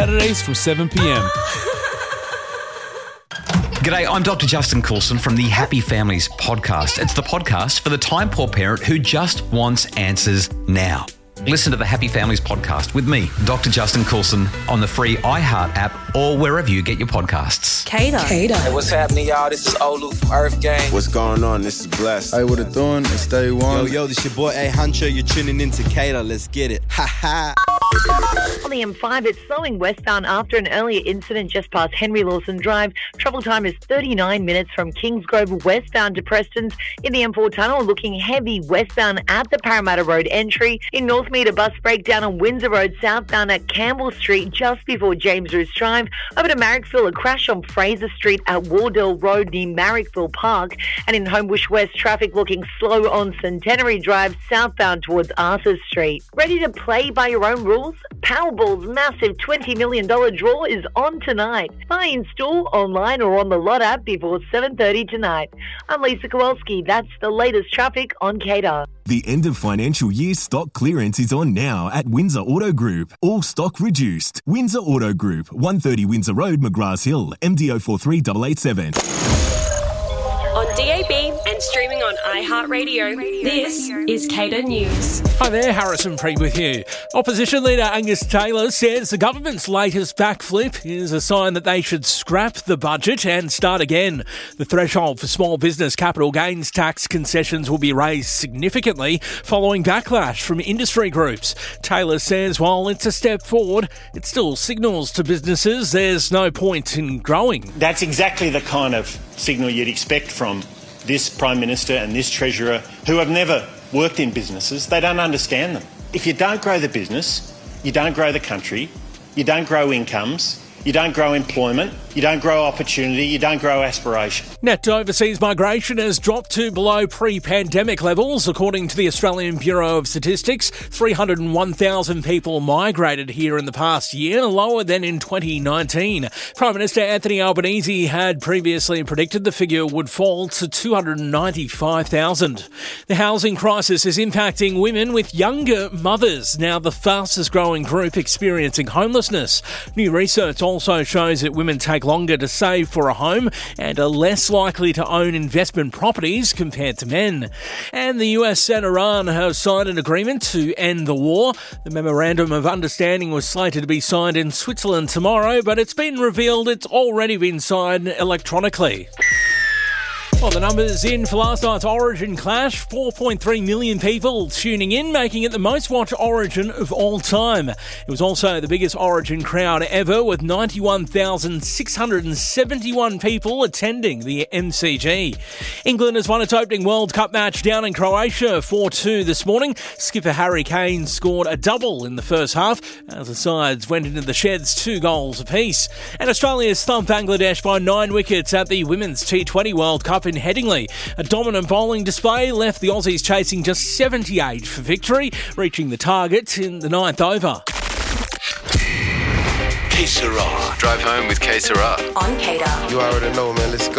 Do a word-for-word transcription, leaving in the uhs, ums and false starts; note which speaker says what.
Speaker 1: Saturdays from seven p.m.
Speaker 2: G'day, I'm Doctor Justin Coulson from the Happy Families podcast. It's the podcast for the time-poor parent who just wants answers now. Listen to the Happy Families podcast with me, Doctor Justin Coulson, on the free iHeart app or wherever you get your podcasts.
Speaker 3: Cater. Cater.
Speaker 4: Hey, what's happening, y'all? This is Olu from Earth Gang.
Speaker 5: What's going on? This is Bless.
Speaker 6: Hey, what it doing? It's Stay One.
Speaker 7: Yo, yo, this your boy, A Huncho. You're tuning in to Cater. Let's get it. Ha ha.
Speaker 8: On the M five, it's slowing westbound after an earlier incident just past Henry Lawson Drive. Travel time is thirty-nine minutes from Kingsgrove westbound to Preston's. In the M four tunnel, looking heavy westbound at the Parramatta Road entry. In Northmead, a bus breakdown on Windsor Road southbound at Campbell Street just before James Roos Drive. Over to Marrickville, a crash on Fraser Street at Wardell Road near Marrickville Park. And in Homebush West, traffic looking slow on Centenary Drive southbound towards Arthur Street. Ready to play by your own rules? Powerball's massive twenty million dollars draw is on tonight. Buy in store, online or on the Lot app before seven thirty tonight. I'm Lisa Kowalski. That's the latest traffic on Cater.
Speaker 9: The end of financial year stock clearance is on now at Windsor Auto Group. All stock reduced. Windsor Auto Group, one thirty Windsor Road, McGrath Hill, M D O four three eight eight seven.
Speaker 3: On D A B and streaming on iHeartRadio, this is Cater News.
Speaker 1: Hi there, Harrison Preet with you. Opposition leader Angus Taylor says the government's latest backflip is a sign that they should scrap the budget and start again. The threshold for small business capital gains tax concessions will be raised significantly following backlash from industry groups. Taylor says while it's a step forward, it still signals to businesses there's no point in growing.
Speaker 10: That's exactly the kind of signal you'd expect from this Prime Minister and this Treasurer, who have never worked in businesses. They don't understand them. If you don't grow the business, you don't grow the country, you don't grow incomes, you don't grow employment, you don't grow opportunity, you don't grow aspiration.
Speaker 1: Net overseas migration has dropped to below pre-pandemic levels. According to the Australian Bureau of Statistics, three hundred one thousand people migrated here in the past year, lower than in twenty nineteen. Prime Minister Anthony Albanese had previously predicted the figure would fall to two hundred ninety-five thousand. The housing crisis is impacting women with younger mothers, now the fastest growing group experiencing homelessness. New research also shows that women take longer to save for a home and are less likely to own investment properties compared to men. And the U S and Iran have signed an agreement to end the war. The Memorandum of Understanding was slated to be signed in Switzerland tomorrow, but it's been revealed it's already been signed electronically. Well, the numbers in for last night's Origin clash, four point three million people tuning in, making it the most watched Origin of all time. It was also the biggest Origin crowd ever, with ninety-one thousand six hundred seventy-one people attending the M C G. England has won its opening World Cup match down in Croatia four two this morning. Skipper Harry Kane scored a double in the first half as the sides went into the sheds two goals apiece. And Australia thumped Bangladesh by nine wickets at the Women's T twenty World Cup in Headingley. A dominant bowling display left the Aussies chasing just seventy-eight for victory, reaching the target in the ninth over.
Speaker 5: K Sarah. Drive home with K Sarah.
Speaker 3: On Cater.
Speaker 5: You already know, man. Let's go.